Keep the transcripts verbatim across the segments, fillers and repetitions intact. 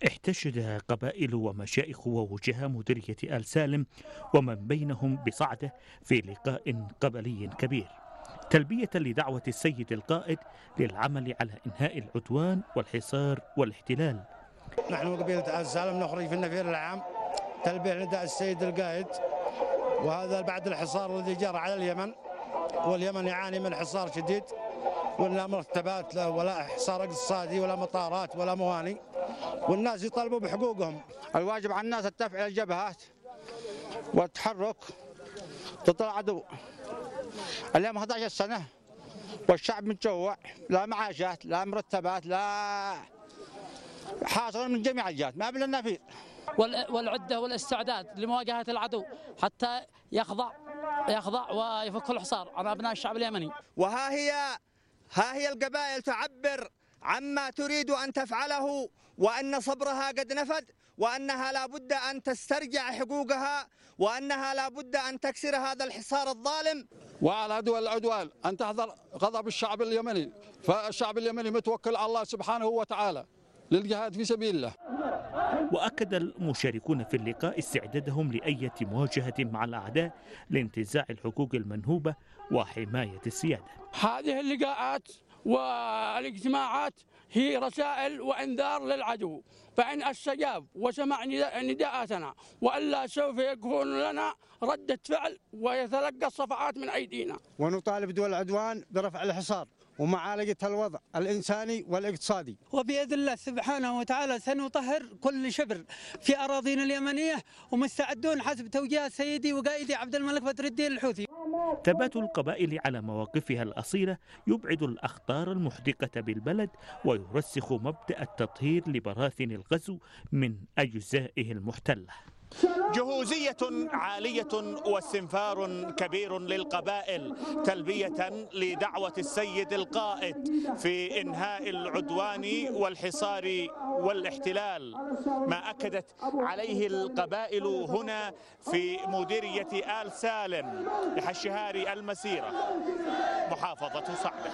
احتشد قبائل ومشائخ ووجهاء مديرية آل سالم ومن بينهم بصعدة في لقاء قبلي كبير تلبية لدعوة السيد القائد للعمل على إنهاء العدوان والحصار والاحتلال. نحن قبيلة آل سالم نخرج في النفير العام تلبية نداء السيد القائد، وهذا بعد الحصار الذي جرى على اليمن، واليمن يعاني من حصار شديد ولا مرتبات ولا حصار اقتصادي ولا مطارات ولا مواني، والناس يطالبوا بحقوقهم. الواجب على الناس الدفع إلى الجبهات والتحرك ضد العدو. اليوم أحد عشر سنة والشعب متجوع، لا معاشات لا مرتبات لا حاصل من جميع الجهات، ما بلا النفير. والعدة والاستعداد لمواجهة العدو حتى يخضع يخضع ويفك الحصار عن أبناء الشعب اليمني. وها هي ها هي القبائل تعبر عما تريد أن تفعله، وأن صبرها قد نفد، وأنها لا بد أن تسترجع حقوقها، وأنها لا بد أن تكسر هذا الحصار الظالم. وعلى دول العدوان أن تحذر غضب الشعب اليمني، فالشعب اليمني متوكل على الله سبحانه وتعالى للجهاد في سبيل الله. وأكد المشاركون في اللقاء استعدادهم لأية مواجهة مع الأعداء لانتزاع الحقوق المنهوبة وحماية السيادة. هذه اللقاءات والاجتماعات هي رسائل وإنذار للعدو، فإن استجاب وسمع نداءاتنا وإلا سوف يكون لنا ردة فعل ويتلقى الصفعات من أيدينا. ونطالب دول العدوان برفع الحصار ومعالجة الوضع الإنساني والاقتصادي، وبإذن الله سبحانه وتعالى سنطهر كل شبر في أراضينا اليمنية، ومستعدون حسب توجيهات سيدي وقائدي عبد الملك بدر الدين الحوثي. ثبات القبائل على مواقفها الأصيلة يبعد الأخطار المحدقة بالبلد ويرسخ مبدأ التطهير لبراثن الغزو من أجزائه المحتلة. جهوزية عالية واستنفار كبير للقبائل تلبية لدعوة السيد القائد في إنهاء العدوان والحصار والاحتلال، ما أكدت عليه القبائل هنا في مديرية آل سالم لحشهار المسيرة محافظة صعدة.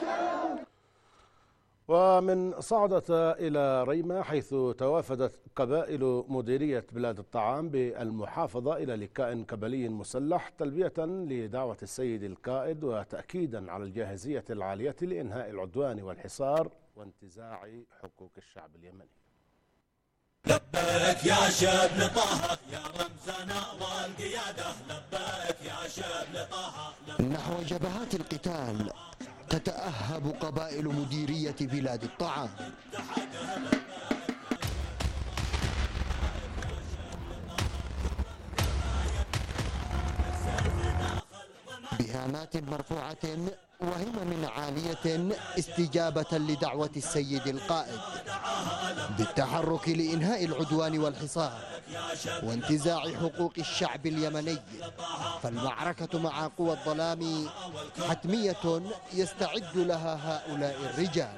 ومن صعدة إلى ريمة حيث توافدت قبائل مديرية بلاد الطعام بالمحافظة إلى لقاء قبلي مسلح تلبية لدعوة السيد القائد وتأكيدا على الجاهزية العالية لإنهاء العدوان والحصار وانتزاع حقوق الشعب اليمني. لبيك يا شبل طه يا رمزنا والقيادة، لبيك يا شبل طه. نحو جبهات القتال تتأهب قبائل مديرية بلاد الطعام. بهامات مرفوعة وهمم عالية استجابة لدعوة السيد القائد بالتحرك لإنهاء العدوان والحصار وانتزاع حقوق الشعب اليمني، فالمعركة مع قوى الظلام حتمية يستعد لها هؤلاء الرجال.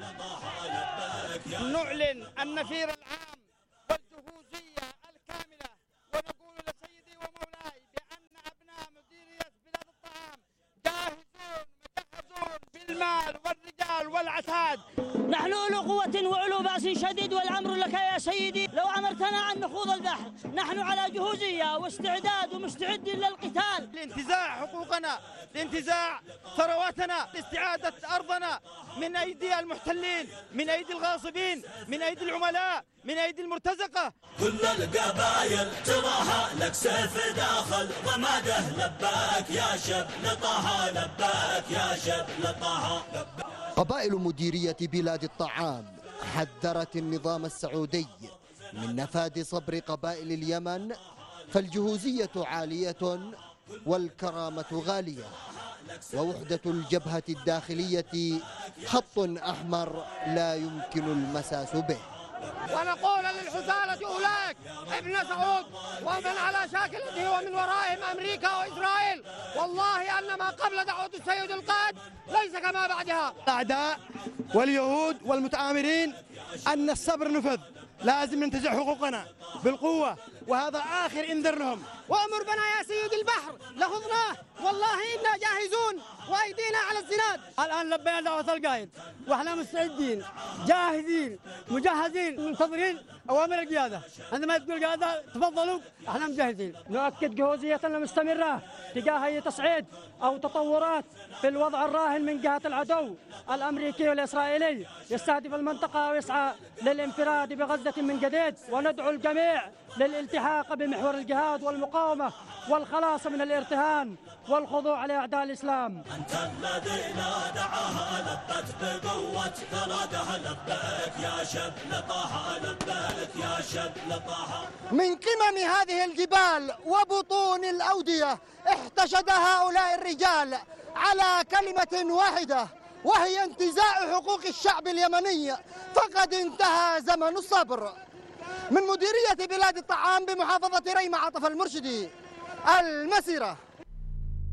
نعلن النفير العام والجهوزية الكاملة، ونقول لسيدي ومولاي بأن أبناء مديرية بلاد الطعام جاهزون مجهزون بالمال والرجال والعتاد. نحن أولو قوة وأولو بأس شديد، والأمر لك يا سيدي لو أمرتنا أن نخوض البحر. نحن على جهوزية واستعداد ومستعدين للقتال لانتزاع حقوقنا، لانتزاع ثرواتنا، لاستعادة أرضنا من أيدي المحتلين، من أيدي الغاصبين، من أيدي العملاء، من أيدي المرتزقة. كل القبائل تراها لك سيف داخل رماده، لباك يا شبل طه، لباك يا شبل طه. قبائل مديرية بلاد الطعام حذرت النظام السعودي من نفاذ صبر قبائل اليمن، فالجهوزية عالية والكرامة غالية، ووحدة الجبهة الداخلية خط أحمر لا يمكن المساس به. ونقول للحثالة أولئك ابن سعود ومن على شاكلته ومن ورائهم أمريكا وإسرائيل، والله أن ما قبل دعوة السيد القائد ليس كما بعدها. الأعداء واليهود والمتآمرين أن الصبر نفذ، لازم ننتزع حقوقنا بالقوة، وهذا آخر انذار لهم. وأمر بنا يا سيد البحر لخذناه والله إنا جاهزون وأيدينا على الزناد. الآن لبينا دعوة القائد وإحنا مستعدين جاهزين مجهزين منتظرين أوامر القيادة. عندما تقول القيادة تفضلوا إحنا مجهزين. نؤكد جهوزيتنا المستمرة تجاه أي تصعيد أو تطورات في الوضع الراهن من جهة العدو الأمريكي والإسرائيلي يستهدف المنطقة ويسعى للانفراد بغزة من جديد، وندعو الجميع للالتحاق بمحور الجهاد والمقاومة والخلاص من الارتهان والخضوع لأعداء الإسلام. أنت الذي نادعها لبت بقوة ثرادها لبيك يا شبل طه لبيك يا شبل طه. من قمم هذه الجبال وبطون الأودية احتشد هؤلاء الرجال على كلمة واحدة وهي انتزاع حقوق الشعب اليمني، فقد انتهى زمن الصبر. من مديرية بلاد الطعام بمحافظة ريمة عطف المرشدي، المسيرة.